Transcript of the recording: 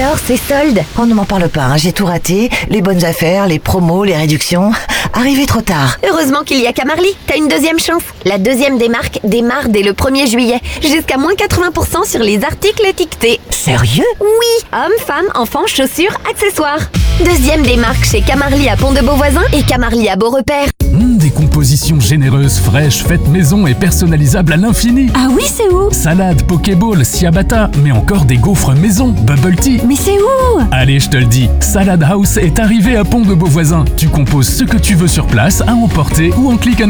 alors, c'est solde. Oh, ne m'en parle pas, hein, j'ai tout raté. Les bonnes affaires, les promos, les réductions. Arrivé trop tard. Heureusement qu'il y a Camarly. T'as une deuxième chance. La deuxième des marques démarre dès le 1er juillet. Jusqu'à moins 80% sur les articles étiquetés. Sérieux? Oui, hommes, femmes, enfants, chaussures, accessoires. Deuxième des marques chez Camarly à Pont-de-Beauvoisin et Camarly à Beaurepaire. Des compositions généreuses, fraîches, faites maison et personnalisables à l'infini. Ah oui, c'est où? Salade, pokéball, ciabatta, mais encore des gaufres maison, bubble tea. Mais c'est où? Allez, je te le dis, Salad House est arrivé à Pont-de-Beauvoisin. Tu composes ce que tu veux sur place, à emporter ou en click and